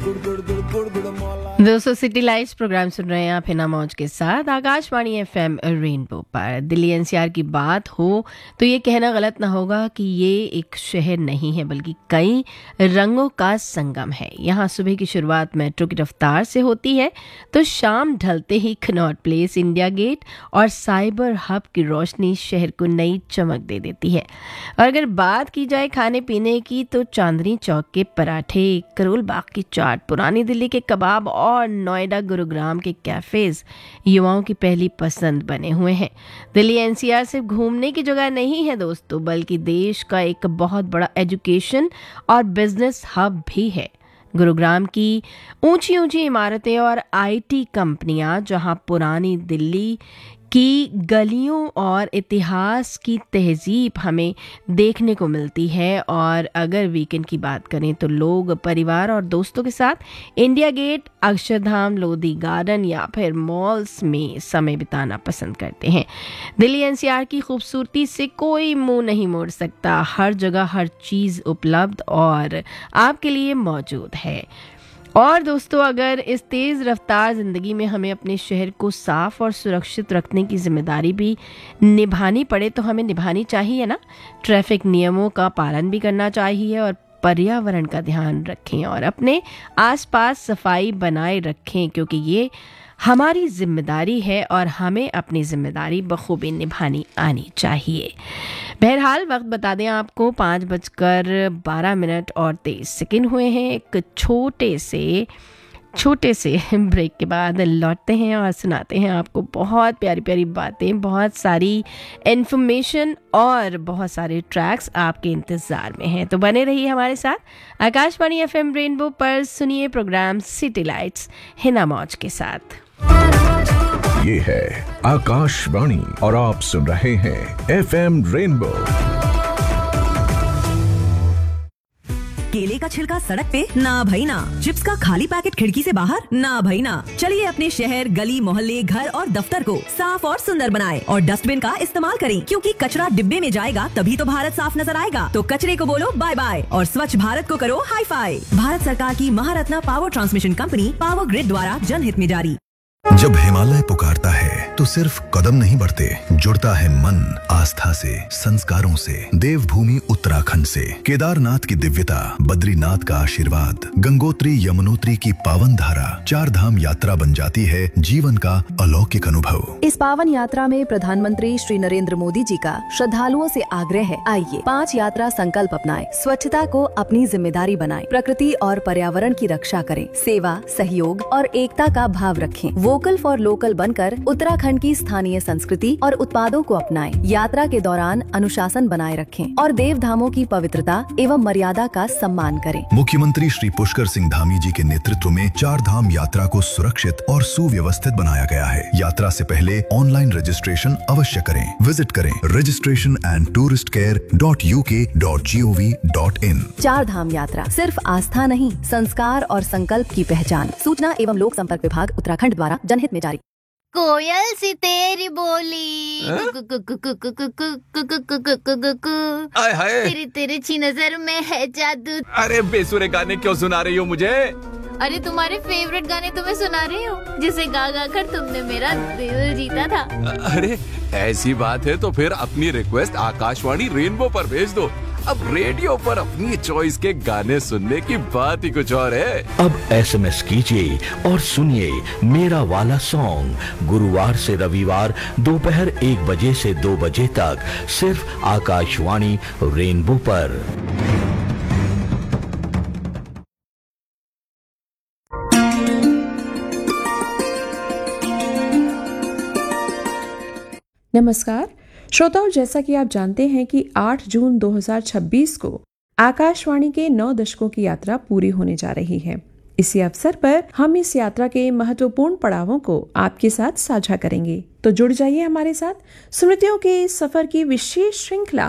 दोस्तों city lights programme सुन रहे हैं आप हिना मौज के साथ आकाशवाणी एफएम रेनबो पर। दिल्ली एनसीआर की बात हो तो ये कहना गलत ना होगा कि ये एक शहर नहीं है बल्कि कई रंगों का संगम है। यहाँ सुबह की शुरुआत मेट्रो की रफ्तार से होती है तो शाम ढलते ही कनॉट प्लेस, इंडिया गेट और साइबर हब की रोशनी शहर को नई चमक दे देती है। और अगर बात की जाए खाने पीने की तो चांदनी चौक के पराठे, करोल बाग की चाट, पुरानी दिल्ली के कबाब और नोएडा गुरुग्राम के कैफेज युवाओं की पहली पसंद बने हुए हैं। दिल्ली एनसीआर सिर्फ घूमने की जगह नहीं है दोस्तों, बल्कि देश का एक बहुत बड़ा एजुकेशन और बिजनेस हब भी है। गुरुग्राम की ऊंची ऊंची इमारतें और आईटी कंपनियां जहां पुरानी दिल्ली की गलियों और इतिहास की तहजीब हमें देखने को मिलती है। और अगर वीकेंड की बात करें तो लोग परिवार और दोस्तों के साथ India gate, Akshardham, Lodhi garden या फिर मॉल्स में समय बिताना पसंद करते हैं। दिल्ली एनसीआर की खूबसूरती से कोई मुंह नहीं मोड़ सकता। हर जगह हर चीज़ उपलब्ध और आपके लिए मौजूद है। और दोस्तों अगर इस तेज़ रफ्तार ज़िंदगी में हमें अपने शहर को साफ़ और सुरक्षित रखने की जिम्मेदारी भी निभानी पड़े तो हमें निभानी चाहिए ना। ट्रैफिक नियमों का पालन भी करना चाहिए और पर्यावरण का ध्यान रखें और अपने आसपास सफाई बनाए रखें, क्योंकि ये हमारी जिम्मेदारी है और हमें अपनी जिम्मेदारी बखूबी निभानी आनी चाहिए। बहरहाल वक्त बता दें आपको 5:12 और 23 सेकंड हुए हैं। एक छोटे से ब्रेक के बाद लौटते हैं और सुनाते हैं आपको बहुत प्यारी प्यारी बातें, बहुत सारी इन्फॉर्मेशन और बहुत सारे ट्रैक्स आपके इंतज़ार में हैं। तो बने रहिए हमारे साथ आकाशवाणी एफएम रेनबो पर। सुनिए प्रोग्राम सिटी लाइट्स हिना मौज के साथ। ये है आकाशवाणी और आप सुन रहे हैं एफएम रेनबो। केले का छिलका सड़क पे ना भाई ना, चिप्स का खाली पैकेट खिड़की से बाहर ना भाई ना। चलिए अपने शहर, गली, मोहल्ले, घर और दफ्तर को साफ और सुंदर बनाएं और डस्टबिन का इस्तेमाल करें, क्योंकि कचरा डिब्बे में जाएगा तभी तो भारत साफ नजर आएगा। तो कचरे को बोलो बाय बाय और स्वच्छ भारत को करो हाई फाई। भारत सरकार की Maharatna power transmission company power grid द्वारा जनहित में जारी। जब हिमालय पुकारता है तो सिर्फ कदम नहीं बढ़ते, जुड़ता है मन आस्था से, संस्कारों से। देवभूमि उत्तराखंड से केदारनाथ की दिव्यता, बद्रीनाथ का आशीर्वाद, गंगोत्री यमुनोत्री की पावन धारा, चार धाम यात्रा बन जाती है जीवन का अलौकिक अनुभव। इस पावन यात्रा में प्रधानमंत्री श्री नरेंद्र मोदी जी का श्रद्धालुओं से आग्रह है, आइए 5 यात्रा संकल्प अपनाएं, स्वच्छता को अपनी जिम्मेदारी बनाएं, प्रकृति और पर्यावरण की रक्षा करें, सेवा, सहयोग और एकता का भाव रखें, वोकल फॉर लोकल बनकर उत्तराखंड की स्थानीय संस्कृति और उत्पादों को अपनाएं, यात्रा के दौरान अनुशासन बनाए रखें और देव धामों की पवित्रता एवं मर्यादा का सम्मान करें। मुख्यमंत्री श्री पुष्कर सिंह धामी जी के नेतृत्व में चार धाम यात्रा को सुरक्षित और सुव्यवस्थित बनाया गया है। यात्रा से पहले ऑनलाइन रजिस्ट्रेशन अवश्य करें। विजिट करें registration&touristcare.uk.gov.in। चार धाम यात्रा सिर्फ आस्था नहीं, संस्कार और संकल्प की पहचान। सूचना एवं लोक संपर्क विभाग उत्तराखंड द्वारा जनहित में जारी। कोयल सी तेरी बोली, आय हाय, तेरी तिरछी नजर में है जादू। अरे बेसुरे गाने क्यों सुना रही हो मुझे? अरे तुम्हारे फेवरेट गाने तुम्हें सुना रही हूँ, जिसे गा गा कर तुमने मेरा दिल जीता था। अरे ऐसी बात है तो फिर अपनी रिक्वेस्ट आकाशवाणी रेनबो पर भेज दो। अब रेडियो पर अपनी चॉइस के गाने सुनने की बात ही कुछ और है। अब एसएमएस कीजिए और सुनिए मेरा वाला सॉन्ग गुरुवार से रविवार दोपहर 1 बजे से 2 बजे तक सिर्फ आकाशवाणी रेनबो पर। नमस्कार श्रोताओं, जैसा कि आप जानते हैं कि 8 जून 2026 को आकाशवाणी के 9 दशकों की यात्रा पूरी होने जा रही है। इसी अवसर पर हम इस यात्रा के महत्वपूर्ण पड़ावों को आपके साथ साझा करेंगे। तो जुड़ जाइए हमारे साथ स्मृतियों के इस सफर की विशेष श्रृंखला